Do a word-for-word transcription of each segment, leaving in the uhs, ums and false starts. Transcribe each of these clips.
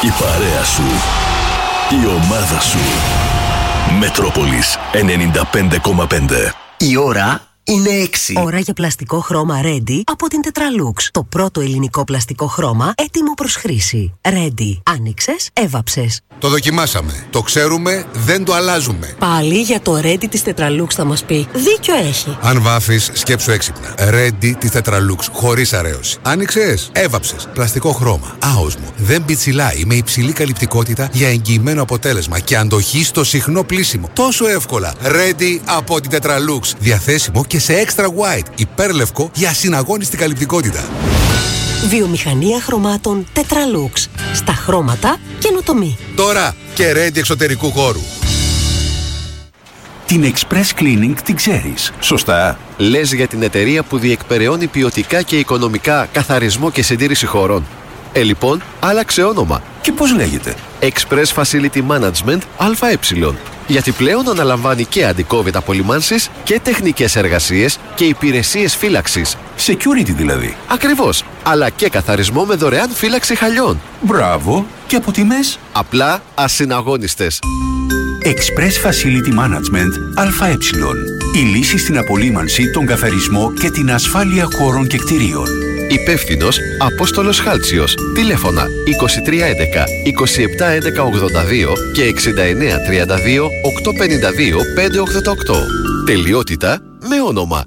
Η παρέα σου. Η ομάδα σου. Μετρόπολης ενενήντα πέντε κόμμα πέντε. Η ώρα είναι έξι. Ώρα για πλαστικό χρώμα Ready από την Tetralux. Το πρώτο ελληνικό πλαστικό χρώμα έτοιμο προς χρήση. Ready. Άνοιξες, έβαψες. Το δοκιμάσαμε. Το ξέρουμε, δεν το αλλάζουμε. Πάλι για το Ready της Tetralux θα μας πει. Δίκιο έχει. Αν βάφεις, σκέψου έξυπνα. Ready της Tetralux, χωρίς αρέωση. Άνοιξες, έβαψες. Πλαστικό χρώμα. Άοσμο. Δεν πιτσιλάει, με υψηλή καλυπτικότητα για εγγυημένο αποτέλεσμα και αντοχή στο συχνό πλύσιμο. Τόσο εύκολα. Ready από την Tetralux. Διαθέσιμο και σε extra white. Υπέρλευκο για ασυναγώνιστη καλυπτικότητα. Βιομηχανία χρωμάτων Tetralux. Στα χρώματα καινοτομή. Τώρα και Ready εξωτερικού χώρου. Την Express Cleaning την ξέρεις, σωστά? Λες για την εταιρεία που διεκπεραιώνει ποιοτικά και οικονομικά καθαρισμό και συντήρηση χώρων. Ε, λοιπόν, άλλαξε όνομα. Και πώς λέγεται? Express Facility Management ΑΕ. Γιατί πλέον αναλαμβάνει και αντι-COVID απολυμάνσεις και τεχνικές εργασίες και υπηρεσίες φύλαξης. Security δηλαδή. Ακριβώς. Αλλά και καθαρισμό με δωρεάν φύλαξη χαλιών. Μπράβο. Και από τιμές? Απλά ασυναγώνιστες. Express Facility Management ΑΕ. Η λύση στην απολύμανση, τον καθαρισμό και την ασφάλεια χώρων και κτηρίων. Υπεύθυνος Απόστολος Χάλτσιος. Τηλέφωνα είκοσι τρία έντεκα είκοσι επτά έντεκα ογδόντα δύο και εξήντα εννέα τριάντα δύο οκτακόσια πενήντα δύο πεντακόσια ογδόντα οκτώ. Τελειότητα με όνομα.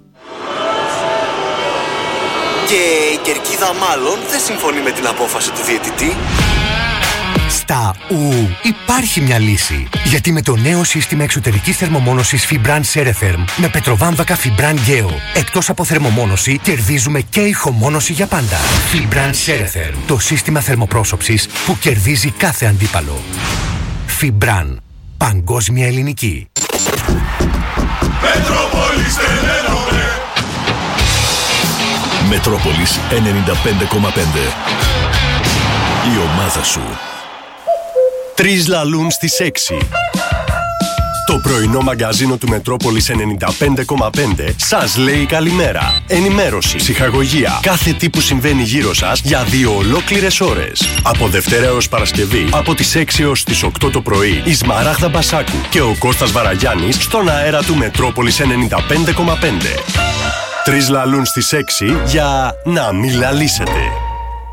Και η κερκίδα μάλλον δεν συμφωνεί με την απόφαση του διαιτητή. Στα ου υπάρχει μια λύση. Γιατί με το νέο σύστημα εξωτερικής θερμομόνωσης Fibran Ceretherm με πετροβάμβακα Fibran Geo, εκτός από θερμομόνωση, κερδίζουμε και ηχομόνωση για πάντα. Fibran Ceretherm, το σύστημα θερμοπρόσωψης που κερδίζει κάθε αντίπαλο. Fibran, παγκόσμια ελληνική. Μετρόπολης ενενήντα. Μετρόπολης ενενήντα πέντε κόμμα πέντε. Η ομάδα σου. Τρεις λαλούν στις έξι. Το πρωινό μαγκαζίνο του Μετρόπολης ενενήντα πέντε κόμμα πέντε σας λέει καλημέρα. Ενημέρωση, ψυχαγωγία, κάθε τι που συμβαίνει γύρω σας για δύο ολόκληρες ώρες. Από Δευτέρα έως Παρασκευή, από τις έξι έως τις οκτώ το πρωί, η Σμαράγδα Μπασάκου και ο Κώστας Βαραγιάννης στον αέρα του Μετρόπολης ενενήντα πέντε κόμμα πέντε. Τρεις λαλούν στις έξι για να μην λαλήσετε.